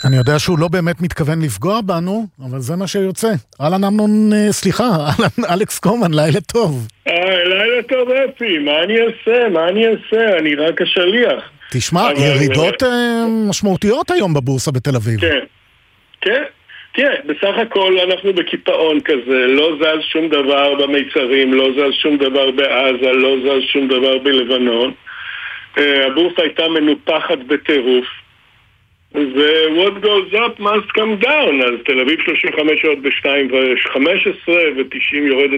אני יודע שהוא לא באמת מתכוון לפגוע בנו, אבל זה מה שיוצא. אהלן אמנון, סליחה, אהלן אלכס קומן, לילה טוב. לילה טוב אפי, מה אני אעשה? אני רק השליח. תשמע, ירידות משמעותיות היום בבורסה בתל אביב. כן. תראה, בסך הכל אנחנו בקיפאון כזה, לא זז שום דבר במיצרים, לא זז שום דבר בעזה, לא זז שום דבר בלבנון. הבורסה הייתה מנופחת בטירוף. ו-what goes up must come down. אז תל אביב 35 עוד ב-2.15 ו-90 יורדת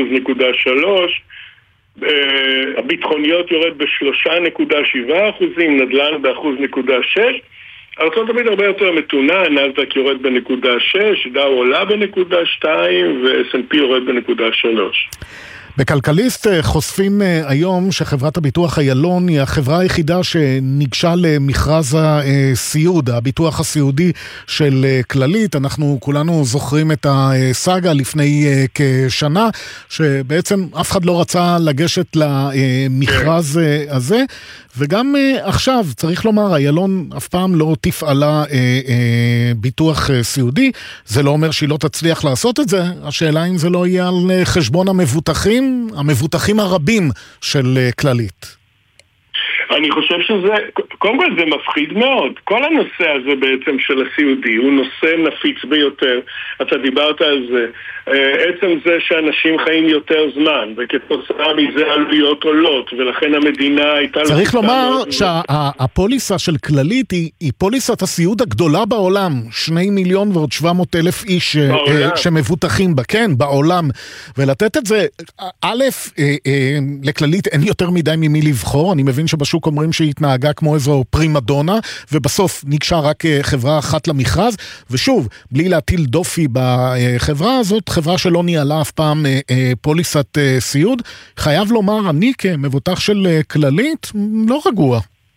ב1.3%. הביטחוניות יורד ב3.7%, נדל"ן ב1.6%. ארצות הברית הרבה יותר מתונה, נאסד"ק יורד ב0.6%, דאו עולה ב0.2% ו-S&P יורד ב0.3%. בכלכליסט חושפים היום שחברת הביטוח איילון היא החברה היחידה שניגשה למכרז הסיעוד, הביטוח הסיעודי של כללית. אנחנו כולנו זוכרים את הסאגה לפני כשנה, שבעצם אף אחד לא רצה לגשת למכרז הזה, וגם עכשיו צריך לומר, איילון אף פעם לא תפעלה ביטוח סיעודי. זה לא אומר שהיא לא תצליח לעשות את זה, השאלה אם זה לא יהיה על חשבון המבוטחים הרבים של כללית. אני חושב שזה, קודם כל זה מפחיד מאוד. כל הנושא הזה בעצם של הסיעודי הוא נושא נפיץ ביותר. אתה דיברת על זה. עצם זה שאנשים חיים יותר זמן, וכתוצאה מזה עלויות עולות, ולכן המדינה הייתה... צריך לומר שהפוליסה של כללית היא פוליסת הסיעוד הגדולה בעולם. 2,700,000 איש שמבוטחים בה, כן, בעולם. ולתת את זה, א', לכללית אין יותר מדי ממי לבחור. אני מבין שבשוק אומרים שהיא התנהגה כמו איזו פרימדונה, ובסוף ניגשה רק חברה אחת למכרז, ושוב, בלי להטיל דופי בחברה הזאת, חברה שלא ניהלה אף פעם פוליסת סיוד, חייב לומר, אני כמבוטח של כללית, לא רגוע.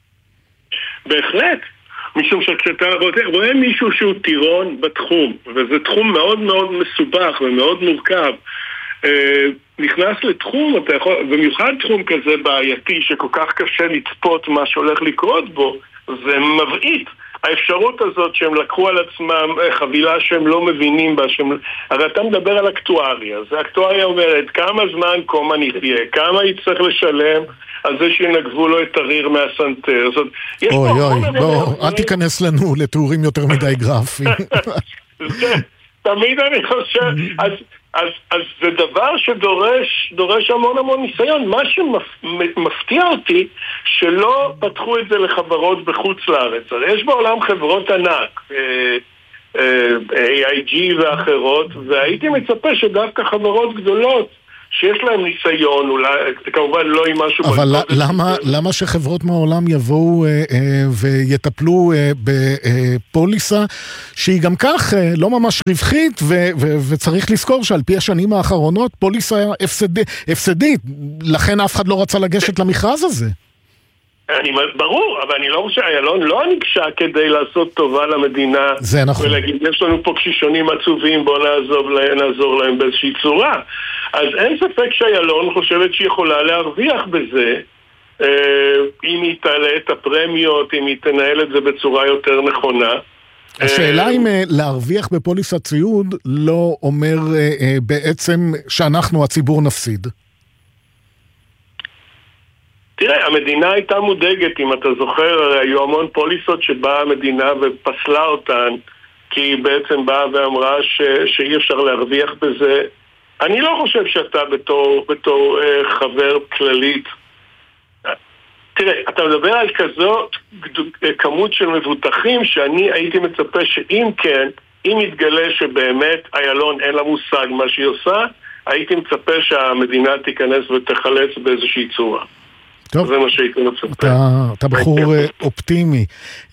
בהחלט. משום שכשאתה רואה מישהו שהוא טירון בתחום, וזה תחום מאוד מאוד מסובך ומאוד מורכב, נכנס לתחום, אתה יכול, במיוחד תחום כזה בעייתי שכל כך קשה לצפות מה שהולך לקרות בו, זה מבעית. האפשרות הזאת שהם לקחו על עצמם חבילה שהם לא מבינים בה, הרי אתה מדבר על אקטואריה, אז האקטואריה אומרת כמה זמן קומה נחיה, כמה יצטרך לשלם על זה שינגבו לו את הריר מהסנטר. אוי, אל תיכנס לנו לתיאורים יותר מדי גרפיים. תמיד אני חושב, אז זה דבר שדורש המון ניסיון. מה שמפתיע אותי שלא פתחו את זה לחברות בחוץ לארץ. יש בעולם חברות ענק, AIG ואחרות, והייתי מצפה שדווקא חברות גדולות שיש להם ניסיון, אולי, כמובן לא עם משהו... אבל למה שחברות מהעולם יבואו ויטפלו בפוליסה שהיא גם כך לא ממש רווחית, וצריך לזכור שעל פי השנים האחרונות פוליסה הפסדית, לכן אף אחד לא רצה לגשת למכרז הזה. ברור, אבל אני לא חושב, איילון לא ניגשה כדי לעשות טובה למדינה. זה נכון. ולהגיד, יש לנו פה קשישונים עצובים, בואו נעזור להם באיזושהי צורה. אז אין ספק שאיילון חושבת שהיא יכולה להרוויח בזה, אם היא תעלה את הפרמיות, אם היא תנהל את זה בצורה יותר נכונה. השאלה אם להרוויח בפוליסת סיעוד לא אומר בעצם שאנחנו הציבור נפסיד. תראה, המדינה הייתה מודאגת, אם אתה זוכר, היו המון פוליסות שבאה המדינה ופסלה אותן, כי היא בעצם באה ואמרה שאי אפשר להרוויח בזה. אני לא חושב שאתה בתור חבר כללית. תראה, אתה מדבר על כזאת כמות של מבוטחים שאני הייתי מצפה שאם כן, אם יתגלה שבאמת איילון אין לה מושג מה שהיא עושה, הייתי מצפה שהמדינה תיכנס ותחלץ באיזושהי צורה. טוב, זה מה שהייתי מצפה. אתה בחור אופטימי.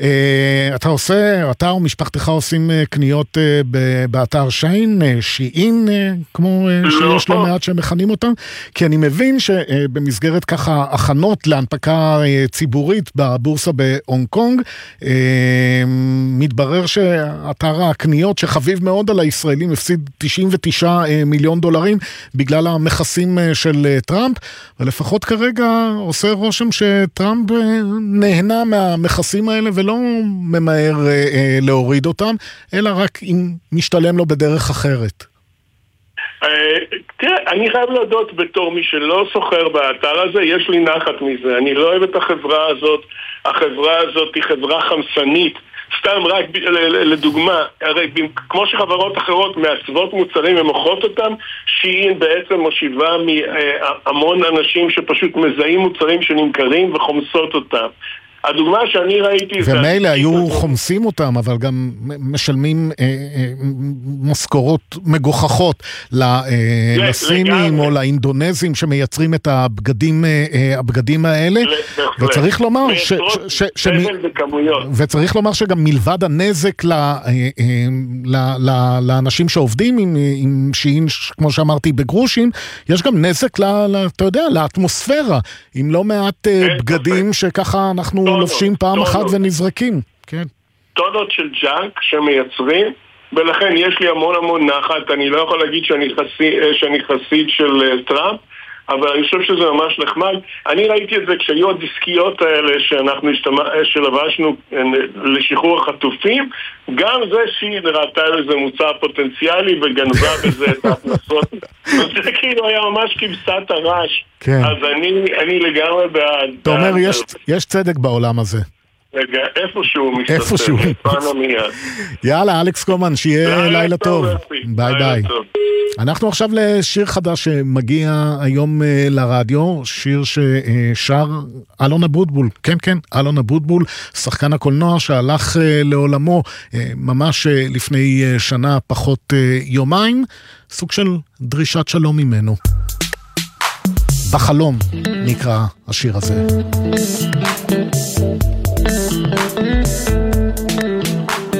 אתה ומשפחתך עושים קניות באתר שיין, שיין, כמו שיש לא מעט שמכנים אותם? כי אני מבין שבמסגרת ככה הכנות להנפקה ציבורית בבורסה בהונג קונג, מתברר שאתר הקניות שחביב מאוד על הישראלים הפסיד $99 מיליון בגלל המכסים של טראמפ, ולפחות כרגע עושים עושה רושם שטראמפ נהנה מהמכסים האלה ולא ממהר להוריד אותם, אלא רק אם משתלם לו בדרך אחרת. תראה, אני חייב להודות בתור מי שלא סוחר באתר הזה, יש לי נחת מזה. אני לא אוהב את החברה הזאת. החברה הזאת היא חברה חמסנית. סתם רק לדוגמה, הרי כמו שחברות אחרות מעצבות מוצרים ומוכרות אותם, שהיא בעצם מושיבה מהמון אנשים שפשוט מזהים מוצרים שנמכרים וחומסות אותם. הדוגמה שאני ראיתי... ומילא היו חומסים אותם, אבל גם משלמים משכורות מגוחכות לסינים או לאינדונזים שמייצרים את הבגדים האלה. וצריך לומר וצריך לומר שגם מלבד הנזק לאנשים שעובדים עם שאין, כמו שאמרתי, בגרושים, יש גם נזק, אתה יודע, לאטמוספירה, עם לא מעט בגדים שככה אנחנו לובשים פעם אחת ונזרקים. כן. טונות של ג'אנק שמייצרים, ולכן יש לי המון נחת. אני לא יכול להגיד שאני חסיד של טראמפ, אבל אני חושב שזה ממש נחמד. אני ראיתי את זה כשהיו הדיסקיות האלה שלבשנו לשחרור החטופים, גם זה שהיא ראתה איזה מוצר פוטנציאלי וגנבה בזה את ההכנסות. זה כאילו היה ממש כבשת הרש. כן. אז אני לגמרי בעד. אתה אומר, יש צדק בעולם הזה. רגע, איפשהו מסתכל. יאללה, אלכס קומן, שיהיה לילה טוב. ביי ביי. אנחנו עכשיו לשיר חדש שמגיע היום לרדיו, שיר ששר אלון אבוטבול, כן, אלון אבוטבול, שחקן הקולנוע שהלך לעולמו ממש לפני שנה, פחות יומיים, סוג של דרישת שלום ממנו. בחלום נקרא השיר הזה.